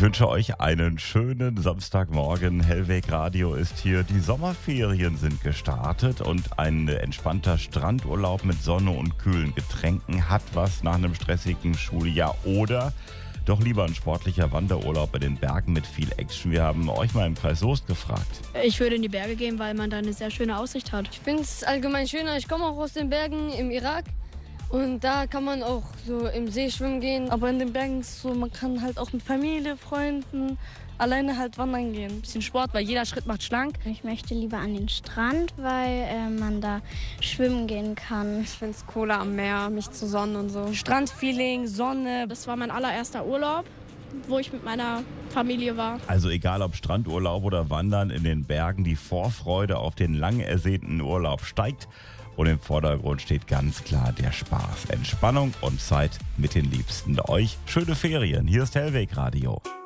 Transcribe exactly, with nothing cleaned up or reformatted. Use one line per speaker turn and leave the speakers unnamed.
Ich wünsche euch einen schönen Samstagmorgen. Hellweg Radio ist hier. Die Sommerferien sind gestartet und ein entspannter Strandurlaub mit Sonne und kühlen Getränken hat was nach einem stressigen Schuljahr oder doch lieber ein sportlicher Wanderurlaub in den Bergen mit viel Action. Wir haben euch mal im Kreis Soest gefragt.
Ich würde in die Berge gehen, weil man da eine sehr schöne Aussicht hat.
Ich finde es allgemein schöner. Ich komme auch aus den Bergen im Irak. Und da kann man auch so im See schwimmen gehen.
Aber in den Bergen ist es so, man kann halt auch mit Familie, Freunden, alleine halt wandern gehen. Ein bisschen Sport, weil jeder Schritt macht schlank.
Ich möchte lieber an den Strand, weil äh, man da schwimmen gehen kann.
Ich finde es cooler am Meer, mich zu sonnen und so.
Strandfeeling, Sonne.
Das war mein allererster Urlaub, wo ich mit meiner Familie war.
Also egal ob Strandurlaub oder Wandern in den Bergen, die Vorfreude auf den lang ersehnten Urlaub steigt. Und im Vordergrund steht ganz klar der Spaß, Entspannung und Zeit mit den Liebsten. Euch schöne Ferien. Hier ist Hellweg Radio.